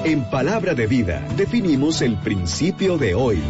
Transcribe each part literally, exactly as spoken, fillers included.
En Palabra de Vida, definimos el principio de hoy.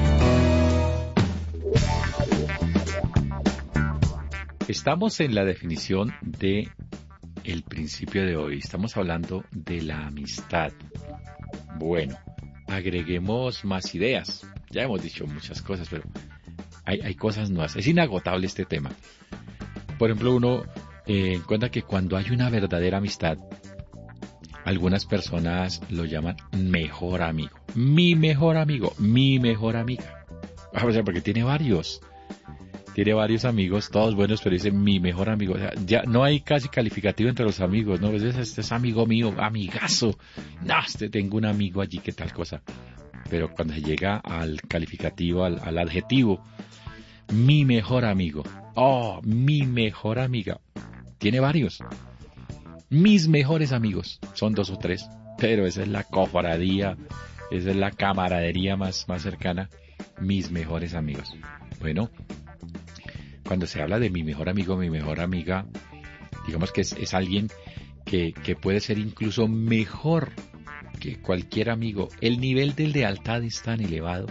Estamos en la definición de el principio de hoy. Estamos hablando de la amistad. Bueno, agreguemos más ideas. Ya hemos dicho muchas cosas, pero hay, hay cosas nuevas. Es inagotable este tema. Por ejemplo, uno eh, encuentra que cuando hay una verdadera amistad, algunas personas lo llaman mejor amigo. Mi mejor amigo, mi mejor amiga. O sea, porque tiene varios. Tiene varios amigos, todos buenos, pero dice mi mejor amigo. O sea, ya no hay casi calificativo entre los amigos, ¿no? Este, este es amigo mío, amigazo. No, este tengo un amigo allí, qué tal cosa. Pero cuando se llega al calificativo, al, al adjetivo, mi mejor amigo. Oh, mi mejor amiga. Tiene varios. Mis mejores amigos. Son dos o tres. Pero esa es la cofradía, esa es la camaradería más, más cercana. Mis mejores amigos. Bueno, cuando se habla de mi mejor amigo, mi mejor amiga, digamos que es, es alguien que, que puede ser incluso mejor que cualquier amigo. El nivel de lealtad es tan elevado.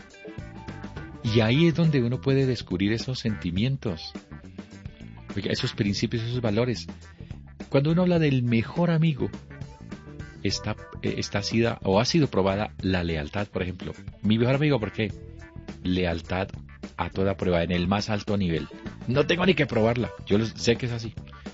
Y ahí es donde uno puede descubrir esos sentimientos, esos principios, esos valores. Cuando uno habla del mejor amigo, está, está sido, o ha sido probada la lealtad, por ejemplo. Mi mejor amigo, ¿por qué? Lealtad a toda prueba, en el más alto nivel. No tengo ni que probarla, yo sé que es así.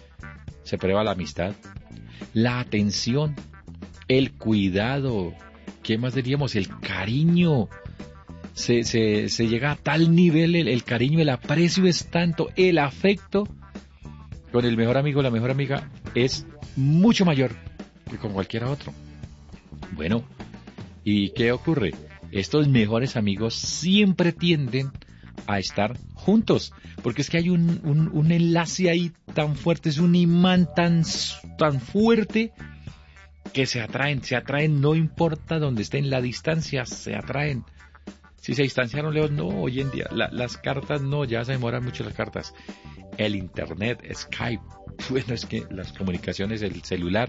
Se prueba la amistad, la atención, el cuidado, ¿qué más diríamos? El cariño. Se, se, se llega a tal nivel, el, el cariño, el aprecio es tanto, el afecto con el mejor amigo, la mejor amiga, es mucho mayor que con cualquier otro. Bueno, ¿y qué ocurre? Estos mejores amigos siempre tienden a estar juntos, porque es que hay un, un, un enlace ahí tan fuerte, es un imán tan, tan fuerte que se atraen, se atraen, no importa dónde estén, la distancia, se atraen. Si se distanciaron lejos, no, hoy en día, la, las cartas no, ya se demoran mucho las cartas. El internet, Skype, bueno, es que las comunicaciones, el celular,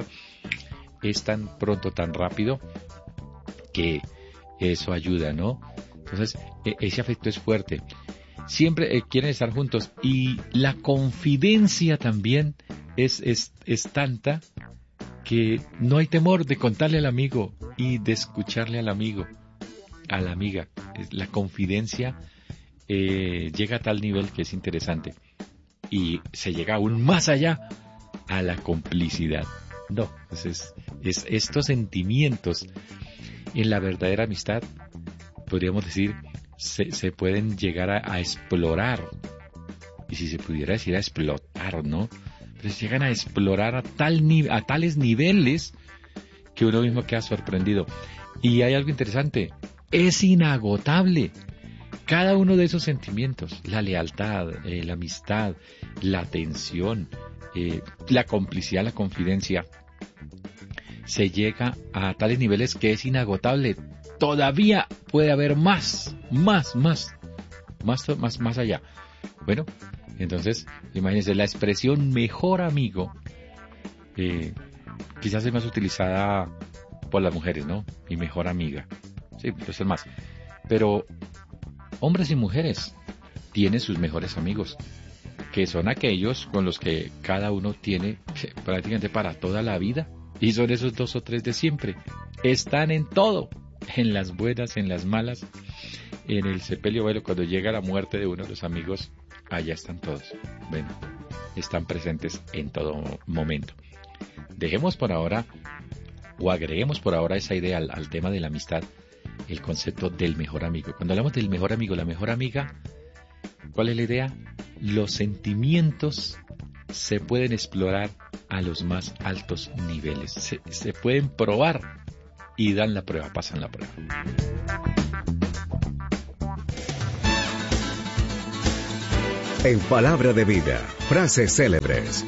es tan pronto, tan rápido, que eso ayuda, ¿no? Entonces, e- ese afecto es fuerte. Siempre eh, quieren estar juntos, y la confidencia también es, es, es tanta que no hay temor de contarle al amigo y de escucharle al amigo, a la amiga. La confidencia eh, llega a tal nivel que es interesante, y se llega aún más allá a la complicidad. No, entonces es, estos sentimientos en la verdadera amistad, podríamos decir, se, se pueden llegar a, a explorar, y si se pudiera decir a explotar, ¿no? Pero se llegan a explorar a tal ni, a tales niveles que uno mismo queda sorprendido. Y hay algo interesante, es inagotable. Cada uno de esos sentimientos, la lealtad, eh, la amistad, la atención, eh, la complicidad, la confidencia, se llega a tales niveles que es inagotable. Todavía puede haber más, más, más, más, más, más allá. Bueno, entonces, imagínense, la expresión mejor amigo, eh, quizás es más utilizada por las mujeres, ¿no? Mi mejor amiga. Sí, pues es más. Pero hombres y mujeres tienen sus mejores amigos, que son aquellos con los que cada uno tiene prácticamente para toda la vida, y son esos dos o tres de siempre. Están en todo, en las buenas, en las malas, en el sepelio. Bueno, cuando llega la muerte de uno de los amigos, allá están todos. Bueno, están presentes en todo momento. Dejemos por ahora, o agreguemos por ahora esa idea al, al tema de la amistad, el concepto del mejor amigo. Cuando hablamos del mejor amigo, la mejor amiga, ¿cuál es la idea? Los sentimientos se pueden explorar a los más altos niveles. Se, se pueden probar y dan la prueba, pasan la prueba. En Palabra de Vida, frases célebres.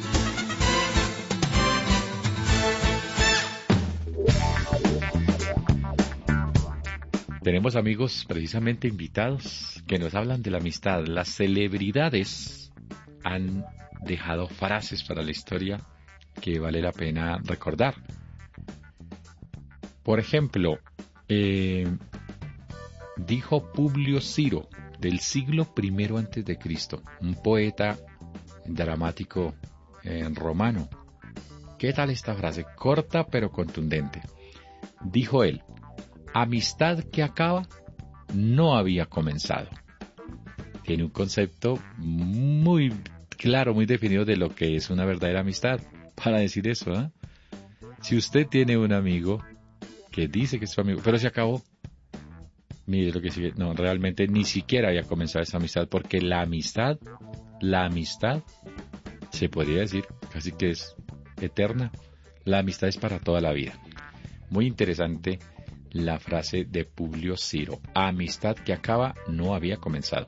Tenemos amigos precisamente invitados que nos hablan de la amistad. Las celebridades han dejado frases para la historia que vale la pena recordar. Por ejemplo, Eh, dijo Publio Ciro, del siglo primero antes de Cristo, un poeta dramático eh, romano. ¿Qué tal esta frase? Corta pero contundente. Dijo él: amistad que acaba no había comenzado. Tiene un concepto muy claro, muy definido de lo que es una verdadera amistad para decir eso, ¿eh? Si usted tiene un amigo que dice que es su amigo, pero se acabó, mire lo que sigue. No, realmente ni siquiera había comenzado esa amistad, porque la amistad, la amistad, se podría decir casi que es eterna. La amistad es para toda la vida. Muy interesante la frase de Publio Ciro: amistad que acaba no había comenzado.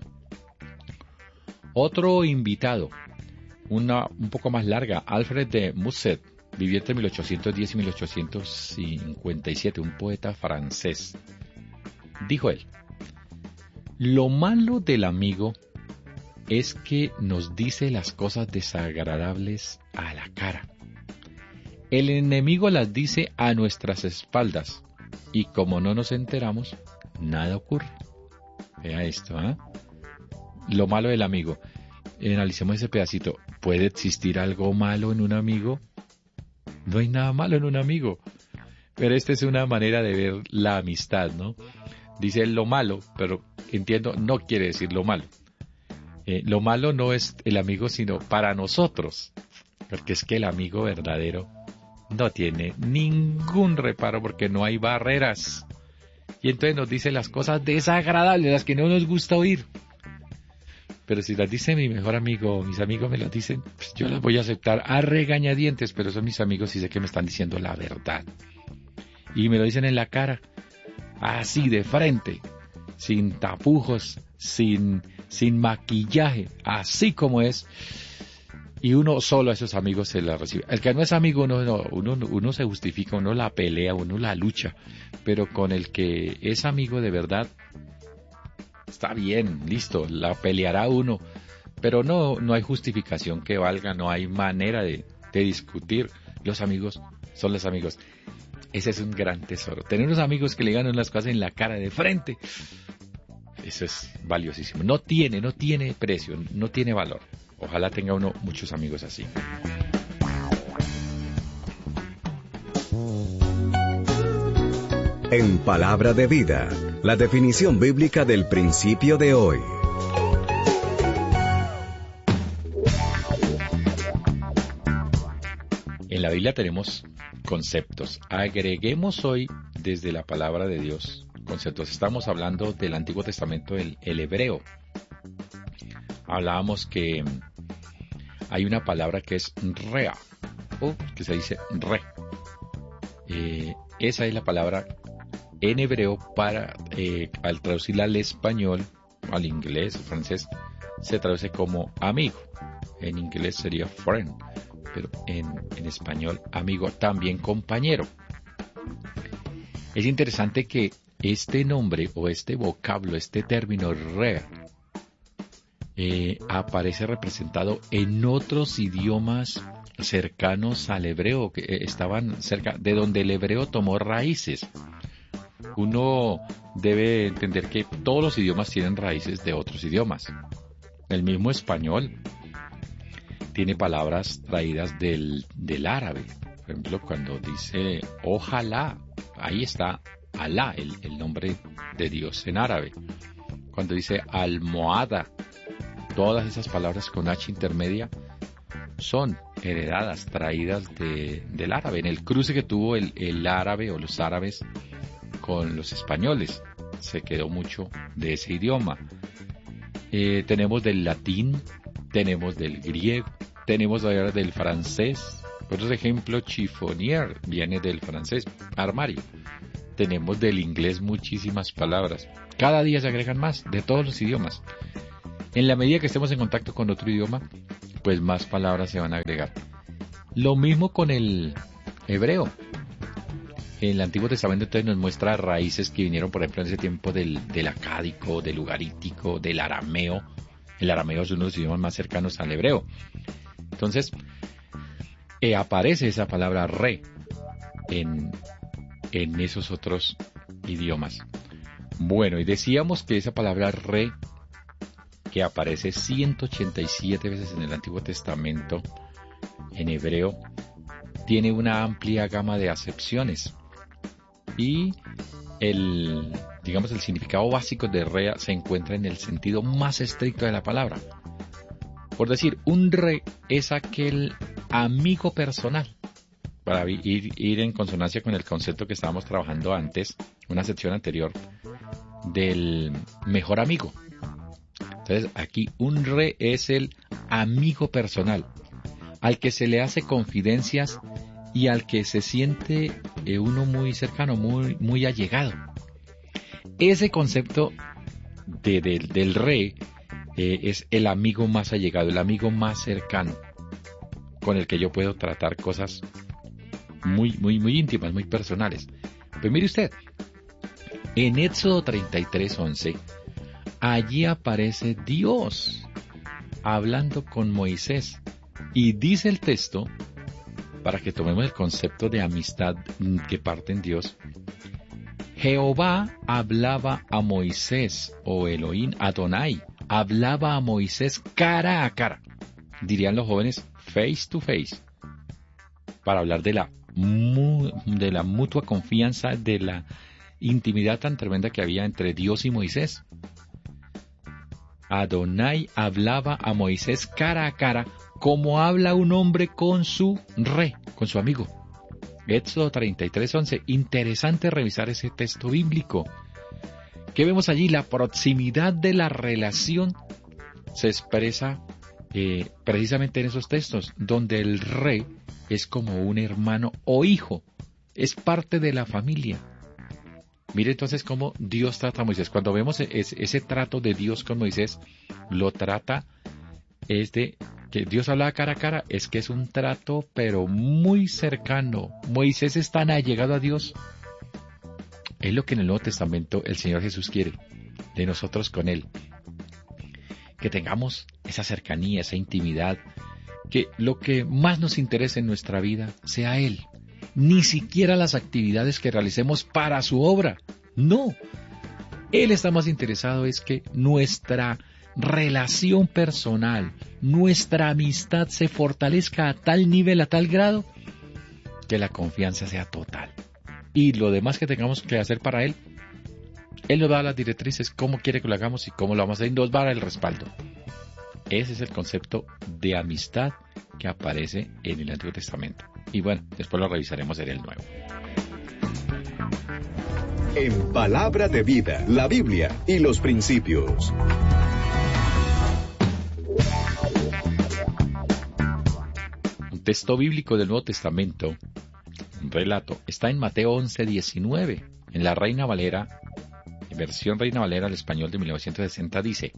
Otro invitado, una un poco más larga, Alfred de Musset, vivió entre mil ochocientos diez y mil ochocientos cincuenta y siete, un poeta francés. Dijo él: lo malo del amigo es que nos dice las cosas desagradables a la cara. El enemigo las dice a nuestras espaldas, y como no nos enteramos, nada ocurre. Vea esto, ¿eh? Lo malo del amigo. Analicemos ese pedacito. ¿Puede existir algo malo en un amigo? No hay nada malo en un amigo. Pero esta es una manera de ver la amistad, ¿no? Dice lo malo, pero entiendo, no quiere decir lo malo. Eh, lo malo no es el amigo, sino para nosotros. Porque es que el amigo verdadero no tiene ningún reparo, porque no hay barreras. Y entonces nos dice las cosas desagradables, las que no nos gusta oír. Pero si las dice mi mejor amigo o mis amigos me las dicen, pues yo las voy a aceptar a regañadientes, pero son mis amigos y sé que me están diciendo la verdad. Y me lo dicen en la cara, así de frente, sin tapujos, sin, sin maquillaje, así como es. Y uno solo a esos amigos se la recibe. El que no es amigo, uno, no, uno, uno se justifica, uno la pelea, uno la lucha. Pero con el que es amigo de verdad, está bien, listo, la peleará uno. Pero no, no hay justificación que valga, no hay manera de, de discutir. Los amigos son los amigos. Ese es un gran tesoro. Tener unos amigos que le ganan las cosas en la cara de frente, eso es valiosísimo. No tiene, no tiene precio, no tiene valor. Ojalá tenga uno muchos amigos así. En Palabra de Vida, la definición bíblica del principio de hoy. En la Biblia tenemos conceptos. Agreguemos hoy desde la palabra de Dios conceptos. Estamos hablando del Antiguo Testamento, el, el hebreo. Hablábamos que hay una palabra que es rea, o que se dice re. Eh, esa es la palabra en hebreo para, eh, al traducirla al español, al inglés, al francés, se traduce como amigo. En inglés sería friend, pero en, en español amigo, también compañero. Es interesante que este nombre o este vocablo, este término rea, eh, aparece representado en otros idiomas cercanos al hebreo, que eh, estaban cerca, de donde el hebreo tomó raíces. Uno debe entender que todos los idiomas tienen raíces de otros idiomas. El mismo español tiene palabras traídas del, del árabe. Por ejemplo, cuando dice ojalá, ahí está Alá, el, el nombre de Dios en árabe. Cuando dice almohada, todas esas palabras con H intermedia son heredadas, traídas de, del árabe. En el cruce que tuvo el, el árabe o los árabes con los españoles, se quedó mucho de ese idioma. Eh, tenemos del latín, tenemos del griego, tenemos ahora del francés. Por ejemplo, chiffonier viene del francés, armario. Tenemos del inglés muchísimas palabras. Cada día se agregan más, de todos los idiomas. En la medida que estemos en contacto con otro idioma, pues más palabras se van a agregar. Lo mismo con el hebreo. El Antiguo Testamento entonces nos muestra raíces que vinieron, por ejemplo, en ese tiempo del, del acádico, del ugarítico, del arameo. El arameo es uno de los idiomas más cercanos al hebreo. Entonces, eh, aparece esa palabra re en, en esos otros idiomas. Bueno, y decíamos que esa palabra re, que aparece ciento ochenta y siete veces en el Antiguo Testamento, en hebreo, tiene una amplia gama de acepciones. Y el, digamos, el significado básico de re se encuentra en el sentido más estricto de la palabra. Por decir, un re es aquel amigo personal. Para ir, ir en consonancia con el concepto que estábamos trabajando antes, una sección anterior, del mejor amigo. Entonces, aquí un re es el amigo personal, al que se le hace confidencias y al que se siente eh, uno muy cercano, muy, muy allegado. Ese concepto de, de, del re eh, es el amigo más allegado, el amigo más cercano, con el que yo puedo tratar cosas muy, muy, muy íntimas, muy personales. Pues mire usted, en Éxodo treinta y tres, once, allí aparece Dios hablando con Moisés. Y dice el texto, para que tomemos el concepto de amistad que parte en Dios, Jehová hablaba a Moisés, o Elohim Adonai, hablaba a Moisés cara a cara. Dirían los jóvenes, face to face, para hablar de la de la mutua confianza, de la intimidad tan tremenda que había entre Dios y Moisés. Adonai hablaba a Moisés cara a cara, como habla un hombre con su re, con su amigo. Éxodo treinta y tres, once. Interesante revisar ese texto bíblico. ¿Qué vemos allí? La proximidad de la relación se expresa eh, precisamente en esos textos, donde el re es como un hermano o hijo, es parte de la familia. Mire entonces cómo Dios trata a Moisés. Cuando vemos ese, ese trato de Dios con Moisés, lo trata, es de que Dios habla cara a cara, es que es un trato pero muy cercano. Moisés es tan allegado a Dios. Es lo que en el Nuevo Testamento el Señor Jesús quiere de nosotros con Él. Que tengamos esa cercanía, esa intimidad, que lo que más nos interese en nuestra vida sea Él. Ni siquiera las actividades que realicemos para su obra. No. Él está más interesado es que nuestra relación personal, nuestra amistad se fortalezca a tal nivel, a tal grado, que la confianza sea total. Y lo demás que tengamos que hacer para Él, Él nos da las directrices, cómo quiere que lo hagamos y cómo lo vamos a hacer, y nos va a dar el respaldo. Ese es el concepto de amistad que aparece en el Antiguo Testamento. Y bueno, después lo revisaremos en el Nuevo. En Palabra de Vida, la Biblia y los principios. Un texto bíblico del Nuevo Testamento, un relato, está en Mateo once, diecinueve. En la Reina Valera, en versión Reina Valera al español de mil novecientos sesenta, dice: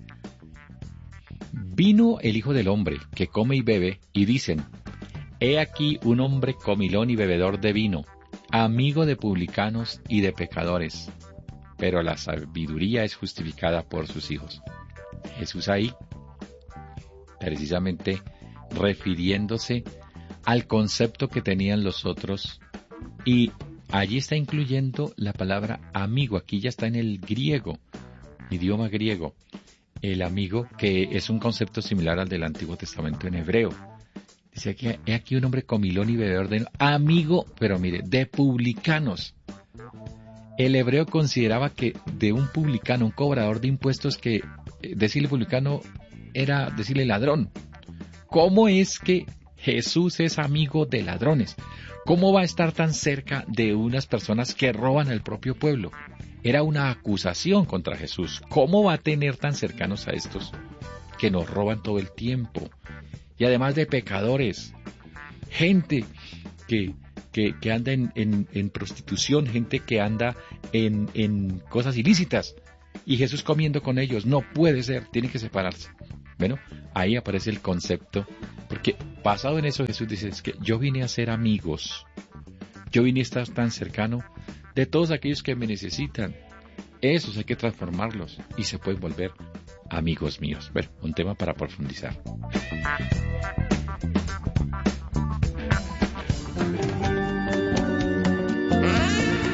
Vino el Hijo del Hombre, que come y bebe, y dicen: He aquí un hombre comilón y bebedor de vino, amigo de publicanos y de pecadores, pero la sabiduría es justificada por sus hijos. Jesús ahí, precisamente refiriéndose al concepto que tenían los otros, y allí está incluyendo la palabra amigo. Aquí ya está en el griego, idioma griego, el amigo, que es un concepto similar al del Antiguo Testamento en hebreo. Dice que he aquí un hombre comilón y bebedor de vino, amigo, pero mire, de publicanos. El hebreo consideraba que de un publicano, un cobrador de impuestos, que decirle publicano era decirle ladrón. ¿Cómo es que Jesús es amigo de ladrones? ¿Cómo va a estar tan cerca de unas personas que roban al propio pueblo? Era una acusación contra Jesús. ¿Cómo va a tener tan cercanos a estos que nos roban todo el tiempo? Y además de pecadores, gente que, que, que anda en, en, en prostitución, gente que anda en, en cosas ilícitas, y Jesús comiendo con ellos. No puede ser, tiene que separarse. Bueno, ahí aparece el concepto, porque basado en eso Jesús dice, es que yo vine a ser amigos, yo vine a estar tan cercano de todos aquellos que me necesitan. Esos hay que transformarlos y se pueden volver amigos míos. Bueno, un tema para profundizar.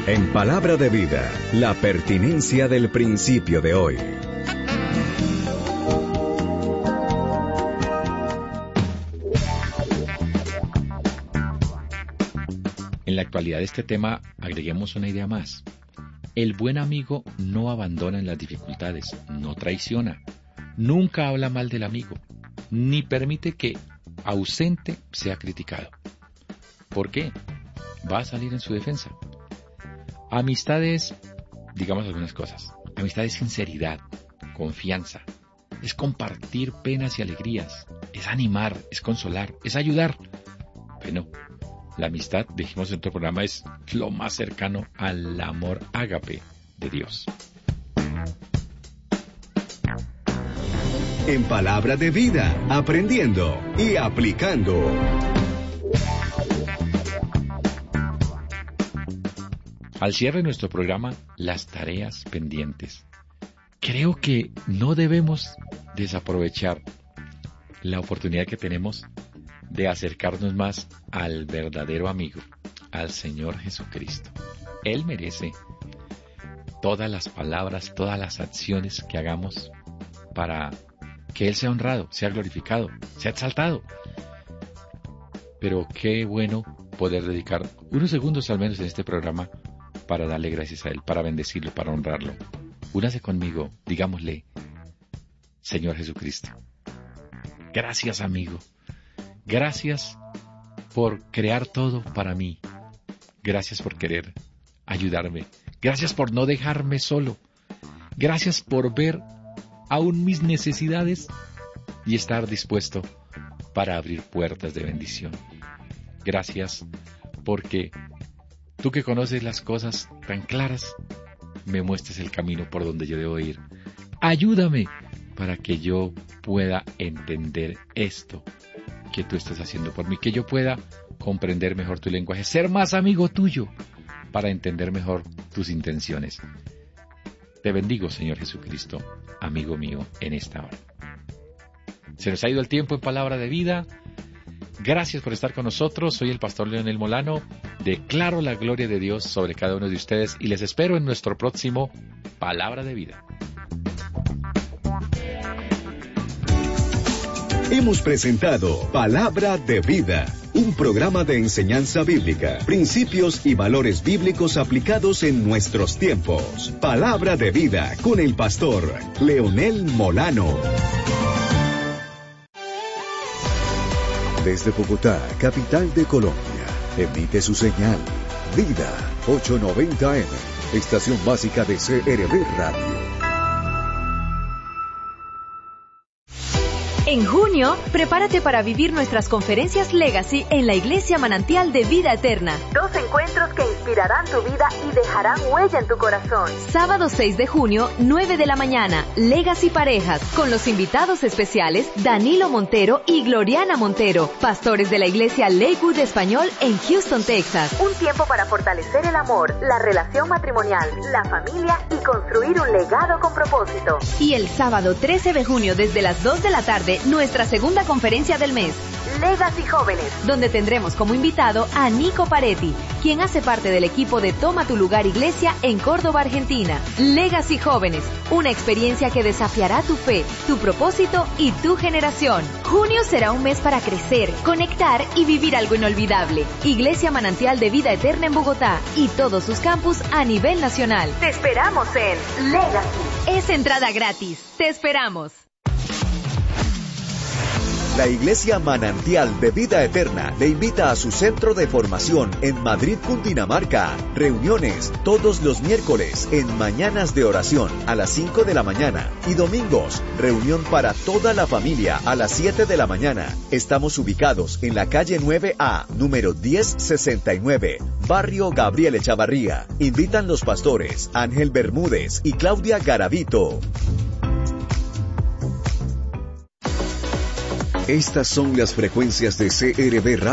En Palabra de Vida, la pertinencia del principio de hoy. En la actualidad de este tema, agreguemos una idea más. El buen amigo no abandona en las dificultades, no traiciona, nunca habla mal del amigo, ni permite que, ausente, sea criticado. ¿Por qué? Va a salir en su defensa. Amistad es, digamos algunas cosas, amistad es sinceridad, confianza, es compartir penas y alegrías, es animar, es consolar, es ayudar. Bueno, la amistad, dijimos en otro programa, es lo más cercano al amor ágape de Dios. En Palabra de Vida, aprendiendo y aplicando. Al cierre de nuestro programa, las tareas pendientes. Creo que no debemos desaprovechar la oportunidad que tenemos de acercarnos más al verdadero amigo, al Señor Jesucristo. Él merece todas las palabras, todas las acciones que hagamos para que Él sea honrado, sea glorificado, sea exaltado. Pero qué bueno poder dedicar unos segundos al menos en este programa para darle gracias a Él, para bendecirlo, para honrarlo. Únase conmigo, digámosle: Señor Jesucristo, gracias amigo. Gracias por crear todo para mí. Gracias por querer ayudarme. Gracias por no dejarme solo. Gracias por ver aún mis necesidades y estar dispuesto para abrir puertas de bendición. Gracias porque tú que conoces las cosas tan claras, me muestres el camino por donde yo debo ir. Ayúdame para que yo pueda entender esto que tú estás haciendo por mí, que yo pueda comprender mejor tu lenguaje, ser más amigo tuyo para entender mejor tus intenciones. Te bendigo, Señor Jesucristo, amigo mío, en esta hora. Se nos ha ido el tiempo en Palabra de Vida. Gracias por estar con nosotros. Soy el pastor Leonel Molano. Declaro la gloria de Dios sobre cada uno de ustedes y les espero en nuestro próximo Palabra de Vida. Hemos presentado Palabra de Vida, un programa de enseñanza bíblica, principios y valores bíblicos aplicados en nuestros tiempos. Palabra de Vida con el pastor Leonel Molano. Desde Bogotá, capital de Colombia, emite su señal Vida ochocientos noventa eme, estación básica de C R B Radio. En junio, prepárate para vivir nuestras conferencias Legacy en la Iglesia Manantial de Vida Eterna. Dos encuentros que inspirarán tu vida y dejarán huella en tu corazón. Sábado seis de junio, nueve de la mañana, Legacy Parejas, con los invitados especiales Danilo Montero y Gloriana Montero, pastores de la Iglesia Lakewood Español en Houston, Texas. Un tiempo para fortalecer el amor, la relación matrimonial, la familia y construir un legado con propósito. Y el sábado trece de junio, desde las dos de la tarde, nuestra segunda conferencia del mes, Legacy Jóvenes, donde tendremos como invitado a Nico Paretti, quien hace parte del equipo de Toma tu Lugar Iglesia en Córdoba, Argentina. Legacy Jóvenes, una experiencia que desafiará tu fe, tu propósito y tu generación. Junio será un mes para crecer, conectar y vivir algo inolvidable. Iglesia Manantial de Vida Eterna en Bogotá y todos sus campus a nivel nacional. Te esperamos en Legacy. Es entrada gratis. Te esperamos. La Iglesia Manantial de Vida Eterna le invita a su centro de formación en Madrid, Cundinamarca. Reuniones todos los miércoles en Mañanas de Oración a las cinco de la mañana y domingos, reunión para toda la familia a las siete de la mañana. Estamos ubicados en la calle nueve A, número diez sesenta y nueve, Barrio Gabriel Echavarría. Invitan los pastores Ángel Bermúdez y Claudia Garavito. Estas son las frecuencias de C R B Radio.